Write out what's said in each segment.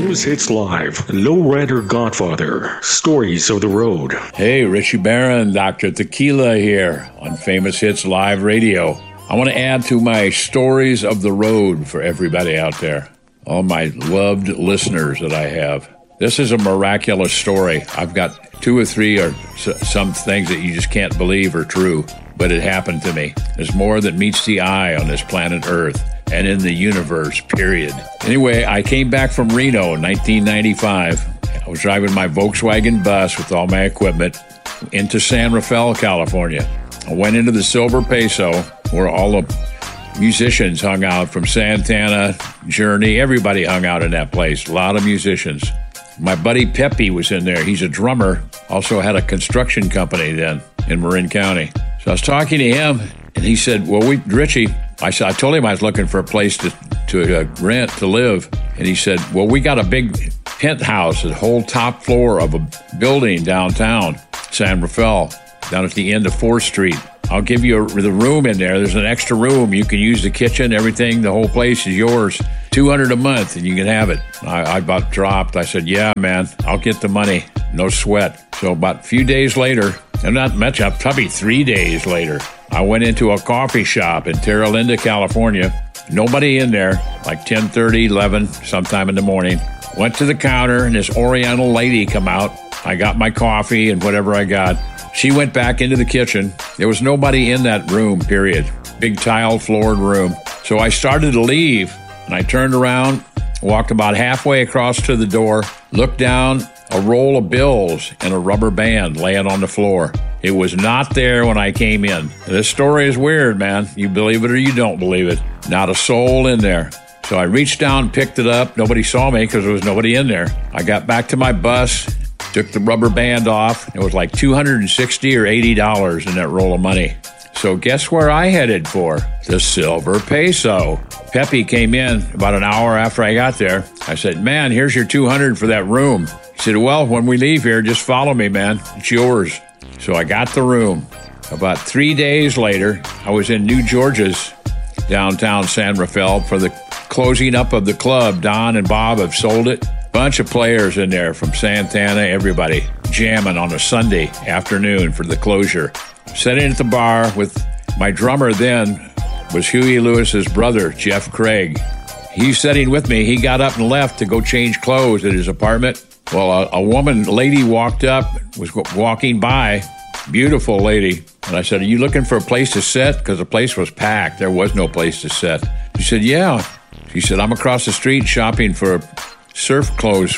Famous Hits Live, Lowrider Godfather, Stories of the Road. Hey, Richie Barron, Dr. Tequila here on Famous Hits Live Radio. I want to add to my Stories of the Road for everybody out there, all my loved listeners that I have. This is a miraculous story. I've got 2 or 3 or some things that you just can't believe are true, but it happened to me. There's more than meets the eye on this planet Earth and in the universe, period. Anyway, I came back from Reno in 1995. I was driving my Volkswagen bus with all my equipment into San Rafael, California. I went into the Silver Peso, where all the musicians hung out from Santana, Journey. Everybody hung out in that place. A lot of musicians. My buddy Pepe was in there. He's a drummer. Also had a construction company then in Marin County. So I was talking to him, and he said, well, Richie, I told him I was looking for a place to rent, to live. And he said, well, we got a big penthouse, a whole top floor of a building downtown, San Rafael, down at the end of 4th Street. I'll give you the room in there. There's an extra room. You can use the kitchen, everything. The whole place is yours. $200 a month, and you can have it. I about dropped. I said, yeah, man, I'll get the money. No sweat. So about a few days later, and not much, probably 3 days later, I went into a coffee shop in Terra Linda, California. Nobody in there, like 10:30, 11, sometime in the morning. Went to the counter, and this Oriental lady come out. I got my coffee and whatever I got. She went back into the kitchen. There was nobody in that room, period. Big tile-floored room. So I started to leave, and I turned around, walked about halfway across to the door, looked down, a roll of bills and a rubber band laying on the floor. It was not there when I came in. This story is weird, man. You believe it or you don't believe it. Not a soul in there. So I reached down, picked it up. Nobody saw me because there was nobody in there. I got back to my bus, took the rubber band off. It was like $260 or $80 in that roll of money. So guess where I headed for? The Silver Peso. Pepe came in about an hour after I got there. I said, man, here's your $200 for that room. He said, well, when we leave here, just follow me, man. It's yours. So I got the room. About 3 days later, I was in New Georgia's downtown San Rafael for the closing up of the club. Don and Bob have sold it. Bunch of players in there from Santana, everybody jamming on a Sunday afternoon for the closure. Sitting at the bar with my drummer then was Huey Lewis's brother, Jeff Craig. He's sitting with me. He got up and left to go change clothes at his apartment. Well, a lady walked up, was walking by, beautiful lady. And I said, are you looking for a place to sit? Because the place was packed. There was no place to sit. She said, yeah. She said, I'm across the street shopping for surf clothes,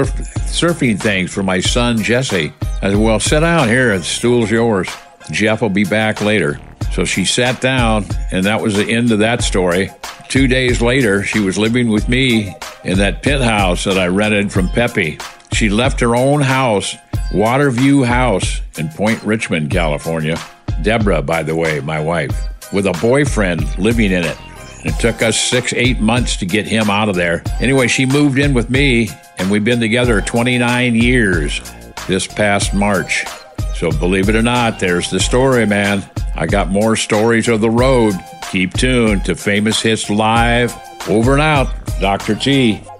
surfing things for my son, Jesse. I said, well, sit down here. The stool's yours. Jeff will be back later. So she sat down, and that was the end of that story. 2 days later, she was living with me in that penthouse that I rented from Pepe. She left her own house, Waterview House in Point Richmond, California. Deborah, by the way, my wife, with a boyfriend living in it. It took us 6-8 months to get him out of there. Anyway, she moved in with me, and we've been together 29 years this past March. So believe it or not, there's the story, man. I got more stories of the road. Keep tuned to Famous Hits Live. Over and out. Dr. T.